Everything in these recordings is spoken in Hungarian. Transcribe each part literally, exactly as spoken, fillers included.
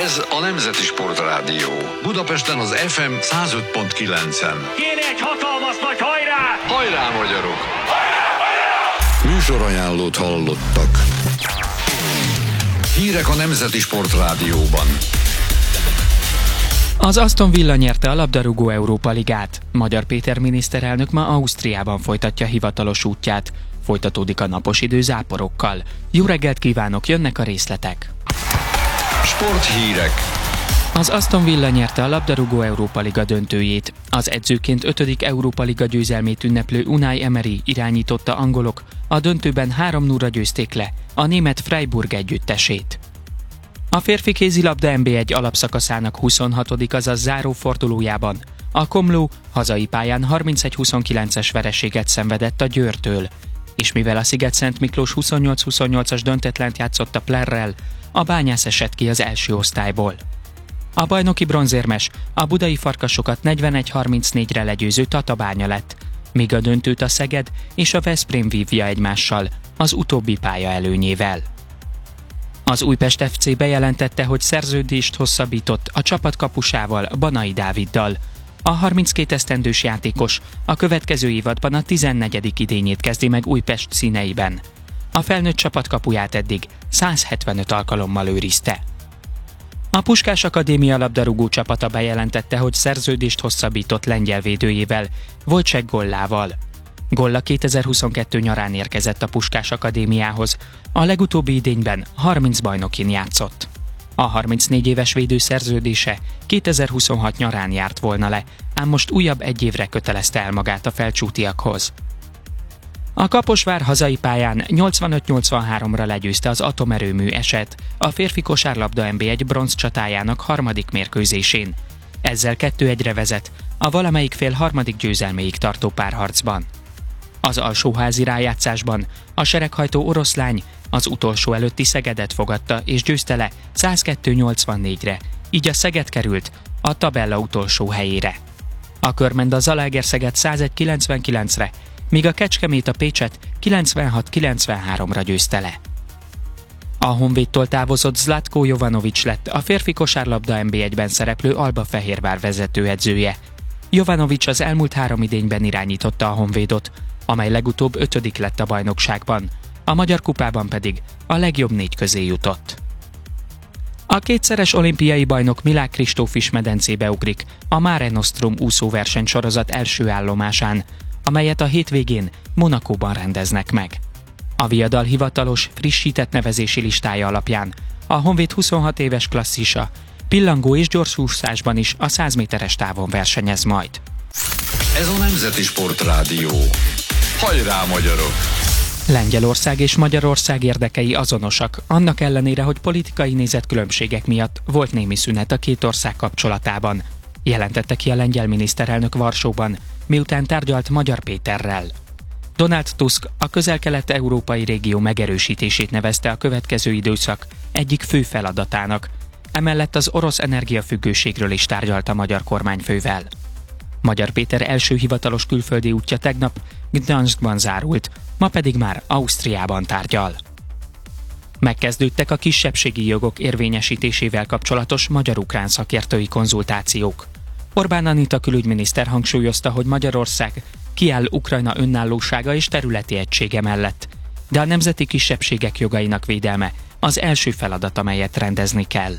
Ez a Nemzeti Sportrádió. Budapesten az ef em száz öt pont kilencen. Kéne egy hatalmas nagy hajrá! Hajrá, magyarok! Hajrá, hajrá! Műsorajánlót hallottak. Hírek a Nemzeti Sportrádióban. Az Aston Villa nyerte a labdarúgó Európa Ligát. Magyar Péter miniszterelnök ma Ausztriában folytatja hivatalos útját. Folytatódik a napos idő záporokkal. Jó reggelt kívánok, jönnek a részletek. Sporthírek. Az Aston Villa nyerte a labdarúgó Európa Liga döntőjét. Az edzőként ötödik Európa Liga győzelmét ünneplő Unai Emery irányította angolok. A döntőben három nulla győzték le a német Freiburg együttesét. A férfi kézilabda en bé egy alapszakaszának huszonhatodik azaz záró fordulójában a Komló hazai pályán harmincegy huszonkilences vereséget szenvedett a Győrtől, és mivel a Sziget-Szent Miklós huszonnyolc huszonnyolcas döntetlent játszott a Plerrel, a Bányász esett ki az első osztályból. A bajnoki bronzérmes a budai Farkasokat negyvenegy harmincnégyre legyőző Tatabánya lett, míg a döntőt a Szeged és a Veszprém vívja egymással, az utóbbi pálya előnyével. Az Újpest ef cé bejelentette, hogy szerződést hosszabbított a csapat kapusával, Banai Dáviddal. A harminckét esztendős játékos a következő évadban a tizennegyedik idényét kezdi meg Újpest színeiben. A felnőtt csapat kapuját eddig százhetvenöt alkalommal őrizte. A Puskás Akadémia labdarúgó csapata bejelentette, hogy szerződést hosszabbított lengyel védőjével, Wojciech Gollával. Golla kétezer-huszonkettő nyarán érkezett a Puskás Akadémiához, a legutóbbi idényben harminc bajnokin játszott. A harmincnégy éves védő szerződése kétezer-huszonhat nyarán járt volna le, ám most újabb egy évre kötelezte el magát a felcsútiakhoz. A Kaposvár hazai pályán nyolcvanöt nyolcvanháromra legyőzte az atomerőmű eset a férfi kosárlabda en bé egy bronz csatájának harmadik mérkőzésén. Ezzel kettő egyre vezet a valamelyik fél harmadik győzelméig tartó párharcban. Az alsóházi rájátszásban a sereghajtó oroszlány az utolsó előtti Szegedet fogadta és győzte le százkettő nyolcvannégyre, így a Szeged került a tabella utolsó helyére. A Körmend a Zalaegerszeged százegy kilencvenkilencre, míg a Kecskemét a Pécset kilencvenhat kilencvenháromra győzte le. A Honvédtól távozott Zlatko Jovanović lett a férfi kosárlabda en bé egyben szereplő Albafehérvár vezetőedzője. Jovanović az elmúlt három idényben irányította a Honvédot, amely legutóbb ötödik lett a bajnokságban, a Magyar Kupában pedig a legjobb négy közé jutott. A kétszeres olimpiai bajnok Milák Kristóf is medencébe ugrik a Mare Nostrum úszóversenysorozat első állomásán, amelyet a hétvégén Monacóban rendeznek meg. A viadal hivatalos, frissített nevezési listája alapján a Honvéd huszonhat éves klasszisa pillangó és gyorsúszásban is a száz méteres távon versenyez majd. Ez a Nemzeti Sportrádió. Hajrá, magyarok! Lengyelország és Magyarország érdekei azonosak, annak ellenére, hogy politikai nézetkülönbségek miatt volt némi szünet a két ország kapcsolatában, jelentette ki a lengyel miniszterelnök Varsóban, miután tárgyalt Magyar Péterrel. Donald Tusk a közel-kelet-európai régió megerősítését nevezte a következő időszak egyik fő feladatának, emellett az orosz energiafüggőségről is tárgyalt a magyar kormányfővel. Magyar Péter első hivatalos külföldi útja tegnap Gdanskban zárult, ma pedig már Ausztriában tárgyal. Megkezdődtek a kisebbségi jogok érvényesítésével kapcsolatos magyar-ukrán szakértői konzultációk. Orbán Anita külügyminiszter hangsúlyozta, hogy Magyarország kiáll Ukrajna önállósága és területi egysége mellett, de a nemzeti kisebbségek jogainak védelme az első feladat, amelyet rendezni kell.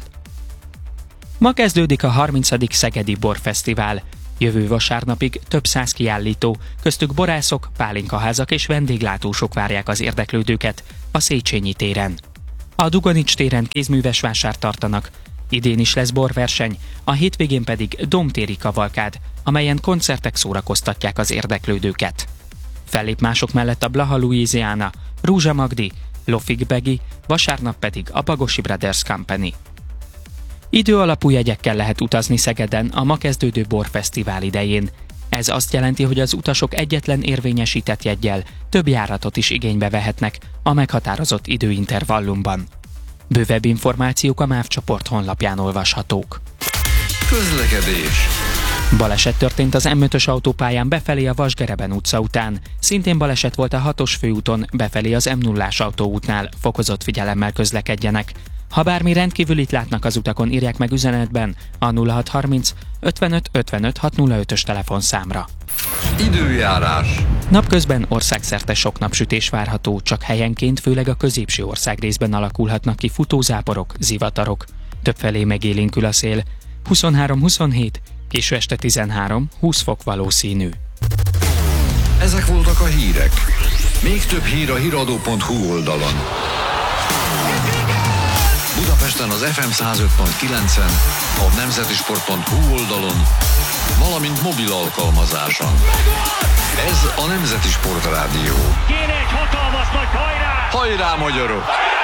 Ma kezdődik a harmincadik Szegedi Borfesztivál. Jövő vasárnapig több száz kiállító, köztük borászok, pálinkaházak és vendéglátósok várják az érdeklődőket a Széchenyi téren. A Dugonics téren kézműves vásárt tartanak, idén is lesz borverseny, a hétvégén pedig domtéri kavalkád, amelyen koncertek szórakoztatják az érdeklődőket. Fellép mások mellett a Blaha Louisiana, Rúzsa Magdi, Lofik Begi, vasárnap pedig a Bagosi Brothers Company. Idő alapú jegyekkel lehet utazni Szegeden a ma kezdődő borfesztivál idején. Ez azt jelenti, hogy az utasok egyetlen érvényesített jeggyel több járatot is igénybe vehetnek a meghatározott időintervallumban. Bővebb információk a MÁV csoport honlapján olvashatók. Közlekedés. Baleset történt az em ötös autópályán befelé a Vasgereben utca után. Szintén baleset volt a hatos főúton befelé az em nullás autóútnál, fokozott figyelemmel közlekedjenek. Ha bármi rendkívülit látnak az utakon, írják meg üzenetben a nulla hat harminc ötvenöt ötvenöt hatszázötös telefonszámra. Időjárás. Napközben országszerte sok napsütés várható, csak helyenként, főleg a középső országrészben alakulhatnak ki futózáporok, zivatarok. Többfelé megélénkül a szél. huszonhárom huszonhét, késő este tizenhárom húsz fok valószínű. Ezek voltak a hírek. Még több hír a híradó pont hu oldalon. Budapesten az ef em száz öt pont kilencen, a nemzetisport pont hu oldalon, valamint mobil alkalmazáson. Ez a Nemzeti Sport Rádió. Kéne egy hatalmas nagy hajrá! Hajrá, magyarok!